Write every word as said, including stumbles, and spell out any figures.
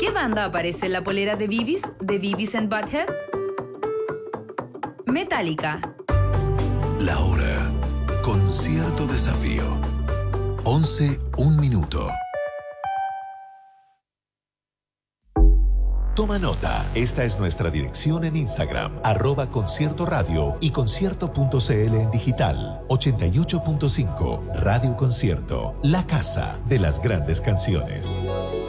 qué banda aparece en la polera de Beavis, de Beavis and Butthead? Metallica. La hora. Concierto Desafío. once, un minuto. Toma nota. Esta es nuestra dirección en Instagram, arroba Concierto Radio y concierto.cl en digital. ochenta y ocho punto cinco Radio Concierto, la casa de las grandes canciones.